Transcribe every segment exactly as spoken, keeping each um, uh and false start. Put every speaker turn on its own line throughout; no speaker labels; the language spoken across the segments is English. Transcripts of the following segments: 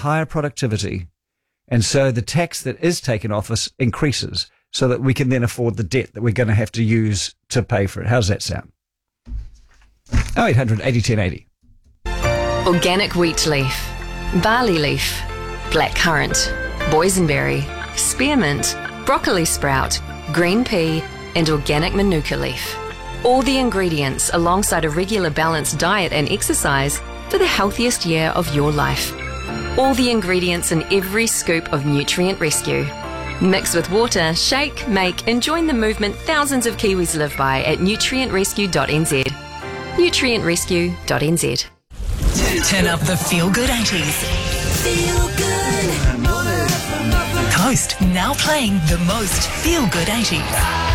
higher productivity. And so the tax that is taken off us increases so that we can then afford the debt that we're going to have to use to pay for it. How does that sound? oh eight hundred eighty ten eighty.
Organic wheat leaf, barley leaf, blackcurrant, boysenberry, spearmint, broccoli sprout, green pea, and organic manuka leaf. All the ingredients alongside a regular balanced diet and exercise for the healthiest year of your life. All the ingredients in every scoop of Nutrient Rescue. Mix with water, shake, make, and join the movement thousands of Kiwis live by at nutrient rescue dot n z. nutrient rescue dot n z.
Turn up the Feel Good eighties. Feel Good. Coast now playing the most Feel Good eighties.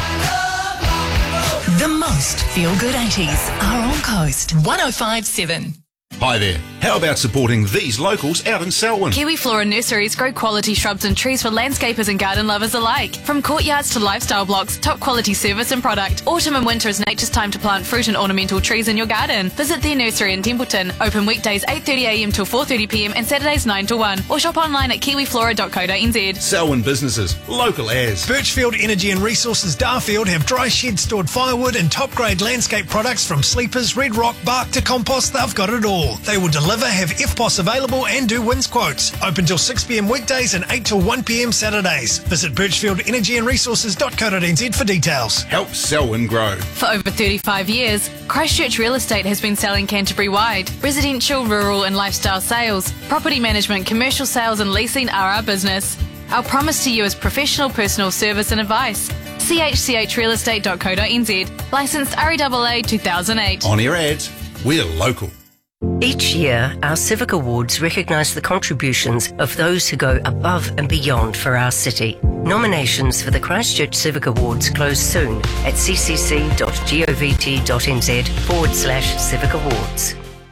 The most Feel Good eighties are on Coast one oh five point seven.
Hi there. How about supporting these locals out in Selwyn?
Kiwi Flora Nurseries grow quality shrubs and trees for landscapers and garden lovers alike. From courtyards to lifestyle blocks, top quality service and product. Autumn and winter is nature's time to plant fruit and ornamental trees in your garden. Visit their nursery in Templeton. Open weekdays eight thirty a m till four thirty p m and Saturdays nine to one. Or shop online at kiwi flora dot co dot n z.
Selwyn businesses, local as.
Birchfield Energy and Resources Darfield have dry shed stored firewood and top grade landscape products from sleepers, red rock, bark to compost. They've got it all. They will deliver, have F P O S available and do wins quotes. Open till six p m weekdays and eight till one p m Saturdays. Visit birchfield energy and resources dot co dot n z for details.
Help Selwyn grow.
For over thirty-five years, Christchurch Real Estate has been selling Canterbury-wide. Residential, rural and lifestyle sales, property management, commercial sales and leasing are our business. Our promise to you is professional personal service and advice. c h c h real estate dot co dot n z. Licensed R E A A two thousand eight.
On air ads, we're local.
Each year, our Civic Awards recognise the contributions of those who go above and beyond for our city. Nominations for the Christchurch Civic Awards close soon at c c c dot govt dot n z forward slash Civic Awards.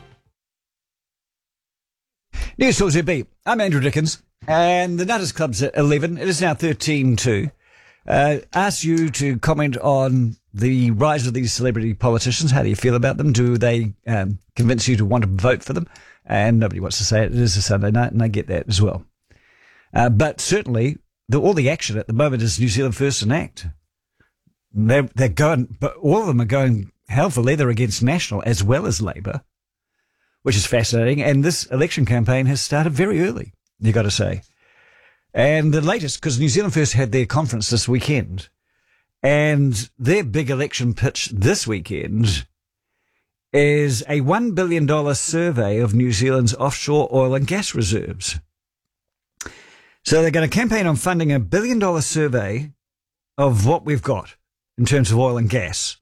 News Talk Z B. I'm Andrew Dickens, and the Nutters Club's at eleven. It is now thirteen two. Uh, ask you to comment on the rise of these celebrity politicians. How do you feel about them? Do they um, convince you to want to vote for them? And nobody wants to say it. It is a Sunday night, and I get that as well. Uh, but certainly, the, all the action at the moment is New Zealand First and ACT. They're, they're going, but all of them are going hell for leather against National as well as Labour, which is fascinating. And this election campaign has started very early, you got to say. And the latest, because New Zealand First had their conference this weekend, and their big election pitch this weekend is a one billion dollars survey of New Zealand's offshore oil and gas reserves. So they're going to campaign on funding a billion dollar survey of what we've got in terms of oil and gas.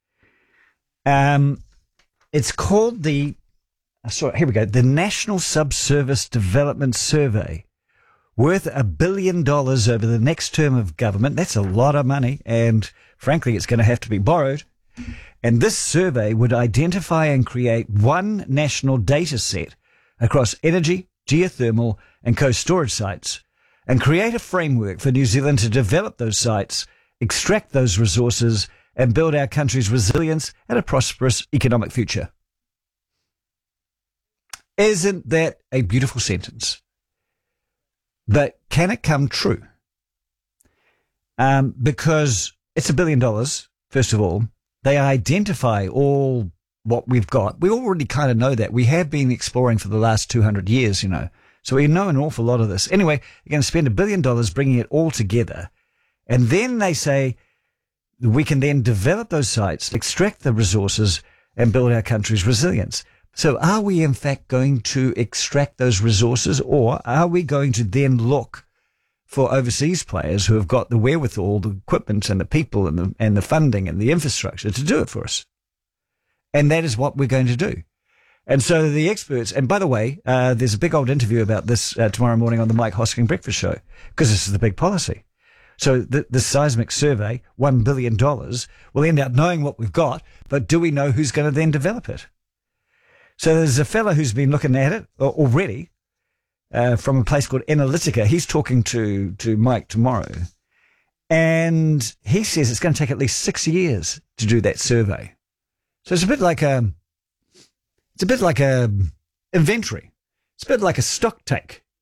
Um, it's called the, sorry, here we go, the National Subsurface Development Survey. Worth a billion dollars over the next term of government. That's a lot of money, and frankly, it's going to have to be borrowed. And this survey would identify and create one national data set across energy, geothermal, and coast storage sites, and create a framework for New Zealand to develop those sites, extract those resources, and build our country's resilience and a prosperous economic future. Isn't that a beautiful sentence? But can it come true? Um, because it's a billion dollars, first of all. They identify all what we've got. We already kind of know that. We have been exploring for the last two hundred years, you know. So we know an awful lot of this. Anyway, you're going to spend a billion dollars bringing it all together. And then they say we can then develop those sites, extract the resources, and build our country's resilience. So are we in fact going to extract those resources, or are we going to then look for overseas players who have got the wherewithal, the equipment and the people and the, and the funding and the infrastructure to do it for us? And that is what we're going to do. And so the experts, and by the way, uh, there's a big old interview about this uh, tomorrow morning on the Mike Hosking Breakfast Show, because this is the big policy. So the, the seismic survey, one billion dollars, will end up knowing what we've got, but do we know who's going to then develop it? So there's a fellow who's been looking at it already uh, from a place called Analytica. He's talking to, to Mike tomorrow. And he says it's going to take at least six years to do that survey. So it's a bit like a, it's a bit like a inventory. It's a bit like a stock take.